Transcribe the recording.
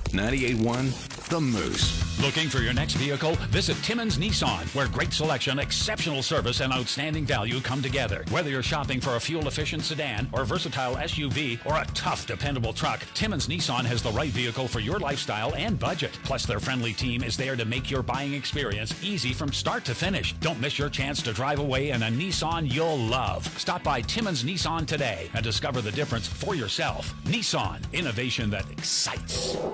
98.1 The Moose. Looking for your next vehicle? Visit Timmons Nissan, where great selection, exceptional service, and outstanding value come together. Whether you're shopping for a fuel-efficient sedan or versatile SUV or a tough, dependable truck, Timmons Nissan has the right vehicle for your lifestyle and budget. Plus, their friendly team is there to make your buying experience easy from start to finish. Don't miss your chance to drive away in a Nissan you'll love. Stop by Timmons Nissan today and discover the difference for yourself. Nissan, innovation that excites.